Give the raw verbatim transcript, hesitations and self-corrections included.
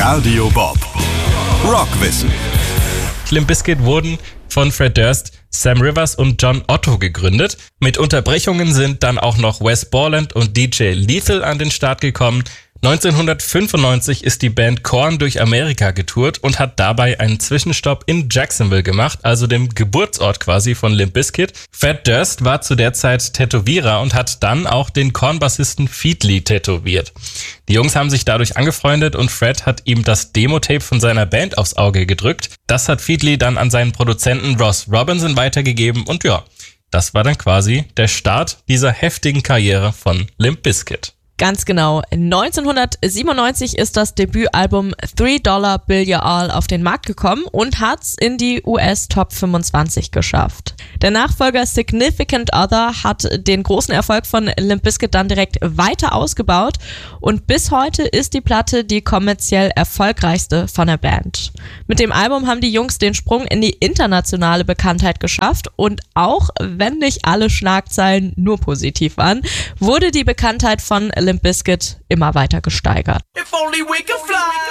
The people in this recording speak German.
Radio Bob. Rockwissen. Limp Bizkit wurden von Fred Durst, Sam Rivers und John Otto gegründet. Mit Unterbrechungen sind dann auch noch Wes Borland und D J Lethal an den Start gekommen. neunzehnhundertfünfundneunzig ist die Band Korn durch Amerika getourt und hat dabei einen Zwischenstopp in Jacksonville gemacht, also dem Geburtsort quasi von Limp Bizkit. Fred Durst war zu der Zeit Tätowierer und hat dann auch den Korn-Bassisten Feedly tätowiert. Die Jungs haben sich dadurch angefreundet und Fred hat ihm das Demo-Tape von seiner Band aufs Auge gedrückt. Das hat Feedly dann an seinen Produzenten Ross Robinson weitergegeben und ja, das war dann quasi der Start dieser heftigen Karriere von Limp Bizkit. Ganz genau. neunzehnhundertsiebenundneunzig ist das Debütalbum Three Dollar Bill You All auf den Markt gekommen und hat's in die U S Top fünfundzwanzig geschafft. Der Nachfolger Significant Other hat den großen Erfolg von Limp Bizkit dann direkt weiter ausgebaut und bis heute ist die Platte die kommerziell erfolgreichste von der Band. Mit dem Album haben die Jungs den Sprung in die internationale Bekanntheit geschafft und auch wenn nicht alle Schlagzeilen nur positiv waren, wurde die Bekanntheit von Limp Bizkit immer weiter gesteigert. If only we could fly.